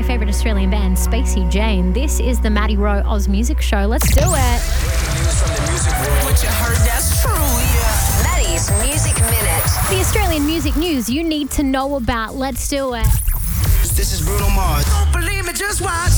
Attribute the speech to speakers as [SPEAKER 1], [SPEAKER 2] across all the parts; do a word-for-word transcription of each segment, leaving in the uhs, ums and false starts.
[SPEAKER 1] favourite Australian band, Spacey Jane. This is the Maddie Rowe Oz Music Show. Let's do it.
[SPEAKER 2] What you heard, that's true, yeah.
[SPEAKER 3] Maddie's Music Minute.
[SPEAKER 1] The Australian music news you need to know about. Let's do it.
[SPEAKER 2] This is Bruno Mars. Don't believe me, just watch.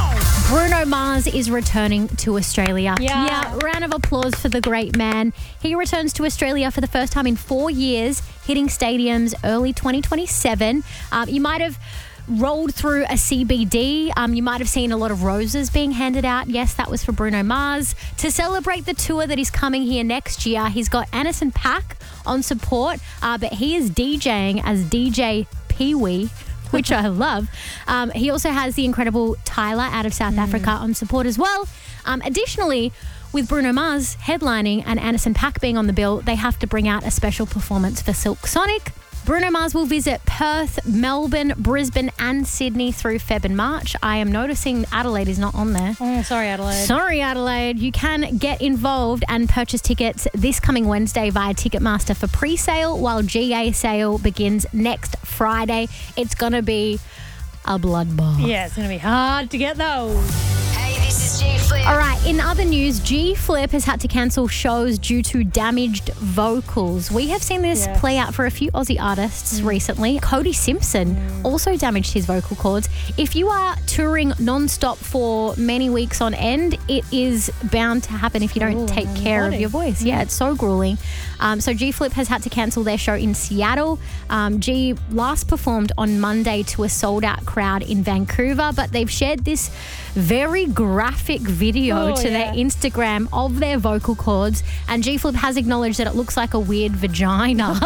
[SPEAKER 1] Bruno Mars is returning to Australia.
[SPEAKER 4] Yeah.
[SPEAKER 1] yeah. Round of applause for the great man. He returns to Australia for the first time in four years, hitting stadiums early twenty twenty-seven. Um, you might have rolled through a C B D. Um, you might have seen a lot of roses being handed out. Yes, that was for Bruno Mars. To celebrate the tour that is coming here next year, he's got Anderson .Paak on support, uh, but he is DJing as D J Pee-wee, which I love. Um, he also has the incredible Tyler out of South mm. Africa on support as well. Um, additionally, with Bruno Mars headlining and Anderson .Paak being on the bill, they have to bring out a special performance for Silk Sonic. Bruno Mars will visit Perth, Melbourne, Brisbane and Sydney through Feb and March. I am noticing Adelaide is not on there.
[SPEAKER 4] Oh, sorry, Adelaide.
[SPEAKER 1] Sorry, Adelaide. You can get involved and purchase tickets this coming Wednesday via Ticketmaster for pre-sale, while G A sale begins next Friday. It's going to be a bloodbath.
[SPEAKER 4] Yeah, it's going to be hard to get those.
[SPEAKER 3] Hey, this is G Flip.
[SPEAKER 1] All right, in other news, G Flip has had to cancel shows due to damaged vocals. We have seen this
[SPEAKER 4] Yes.
[SPEAKER 1] play out for a few Aussie artists recently. Cody Simpson also damaged his vocal cords. If you are touring non-stop for many weeks on end, it is bound to happen if you don't
[SPEAKER 4] Grueling
[SPEAKER 1] take
[SPEAKER 4] on the
[SPEAKER 1] care of
[SPEAKER 4] body.
[SPEAKER 1] your voice. Yeah, it's so grueling. Um, so G Flip has had to cancel their show in Seattle. Um, G last performed on Monday to a sold-out crowd in Vancouver, but they've shared this very graphic video
[SPEAKER 4] Oh,
[SPEAKER 1] to
[SPEAKER 4] yeah.
[SPEAKER 1] their Instagram of their vocal cords, and G Flip has acknowledged that it looks like a weird vagina.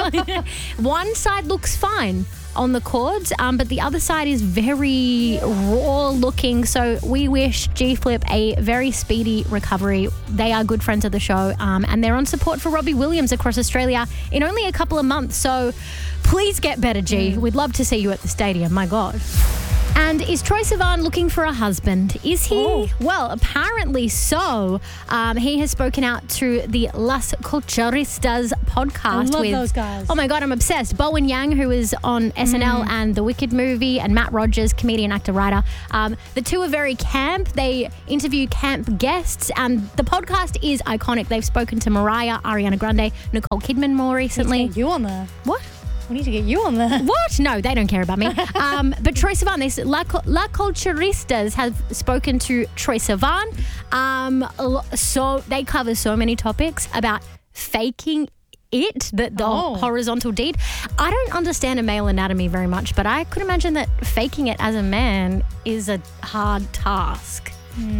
[SPEAKER 1] One side looks fine on the cords, um, but the other side is very raw looking. So we wish G Flip a very speedy recovery. They are good friends of the show, um, and they're on support for Robbie Williams across Australia in only a couple of months. So please get better, G. We'd love to see you at the stadium. My God. And is Troye Sivan looking for a husband? Is he?
[SPEAKER 4] Oh.
[SPEAKER 1] Well, apparently so. Um, he has spoken out to the Las Culturistas podcast.
[SPEAKER 4] I love
[SPEAKER 1] with,
[SPEAKER 4] those guys.
[SPEAKER 1] Oh my God, I'm obsessed. Bowen Yang, who is on S N L and The Wicked movie, and Matt Rogers, comedian, actor, writer. Um, the two are very camp. They interview camp guests, and the podcast is iconic. They've spoken to Mariah, Ariana Grande, Nicole Kidman more
[SPEAKER 4] We
[SPEAKER 1] recently.
[SPEAKER 4] need to get you on there.
[SPEAKER 1] What?
[SPEAKER 4] We need to get you on there.
[SPEAKER 1] What? No, they don't care about me. Um, but Troye Sivan, they, La, La Culturistas have spoken to Troye Sivan. Um, a lo- so they cover so many topics about faking it, the, the
[SPEAKER 4] Oh.
[SPEAKER 1] horizontal deed. I don't understand a male anatomy very much, but I could imagine that faking it as a man is a hard task.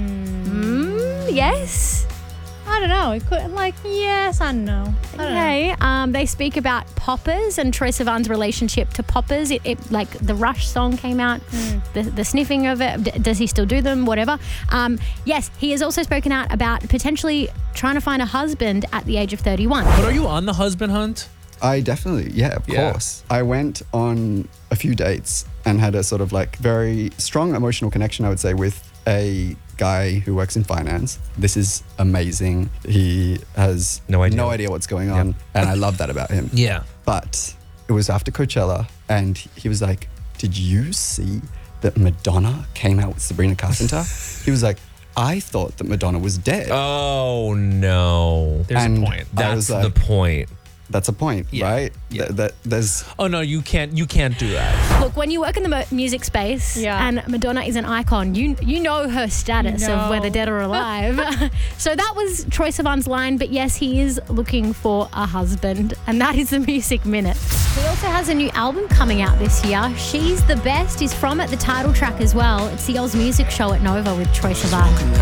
[SPEAKER 1] Mm, yes?
[SPEAKER 4] I don't know. It could, like, yes and no. I don't know.
[SPEAKER 1] Okay. Um, they speak about poppers and Troye Sivan's relationship to poppers. It, it like the Rush song came out, the, the sniffing of it. D- does he still do them? Whatever. Um, yes, he has also spoken out about potentially trying to find a husband at the age of thirty-one.
[SPEAKER 5] But are you on the husband hunt?
[SPEAKER 6] I definitely, yeah, of
[SPEAKER 5] Yeah.
[SPEAKER 6] course. I went on a few dates and had a sort of like very strong emotional connection, I would say, with a guy who works in finance. This is amazing. He has
[SPEAKER 5] No idea.
[SPEAKER 6] no idea what's going on, and I love that about him.
[SPEAKER 5] Yeah.
[SPEAKER 6] But it was after Coachella, and he was like, "Did you see that Madonna came out with Sabrina Carpenter?" He was like, "I thought that Madonna was dead."
[SPEAKER 5] Oh, no. There's
[SPEAKER 6] And
[SPEAKER 5] a point.
[SPEAKER 6] I
[SPEAKER 5] That's
[SPEAKER 6] was
[SPEAKER 5] the
[SPEAKER 6] like-
[SPEAKER 5] point.
[SPEAKER 6] That's a point,
[SPEAKER 5] Yeah.
[SPEAKER 6] right?
[SPEAKER 5] Yeah.
[SPEAKER 6] Th- that there's
[SPEAKER 5] Oh, no, you can't. You can't do that.
[SPEAKER 1] Look, when you work in the mo- music space
[SPEAKER 4] Yeah.
[SPEAKER 1] and Madonna is an icon, you you know her status
[SPEAKER 4] You
[SPEAKER 1] of
[SPEAKER 4] know.
[SPEAKER 1] whether dead or alive. So that was Troye Sivan's line, but yes, he is looking for a husband, and that is the Music Minute. He also has a new album coming out this year. She's the Best is from it, the title track as well. It's the Oz Music Show at Nova with Troye Sivan.